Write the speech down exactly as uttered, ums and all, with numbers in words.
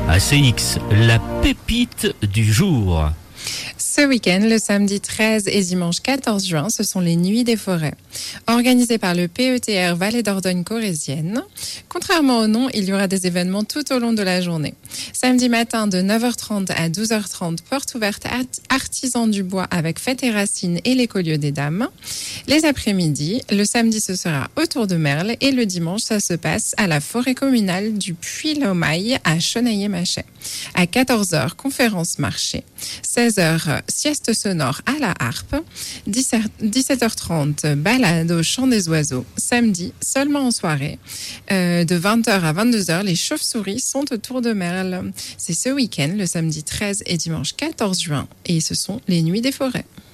A C X, la pépite du jour. Ce week-end, le samedi treize et dimanche quatorze juin, ce sont les Nuits des Forêts, organisées par le P E T R Vallée d'Ordogne Corrézienne. Contrairement au nom, il y aura des événements tout au long de la journée. Samedi matin, de neuf heures trente à douze heures trente, porte ouverte artisans du bois avec fête et racines et l'écolieu des dames. Les après-midi, le samedi, ce sera autour de Merle et le dimanche, ça se passe à la forêt communale du Puy-l'Aumail à Chenaillé-Machet. À quatorze heures, conférence marché. seize heures, sieste sonore à la harpe. dix-sept heures trente, balade au chant des oiseaux. Samedi, seulement en soirée. Euh, de vingt heures à vingt-deux heures, les chauves-souris sont autour de Merle. C'est ce week-end, le samedi treize et dimanche quatorze juin. Et ce sont les Nuits des Forêts.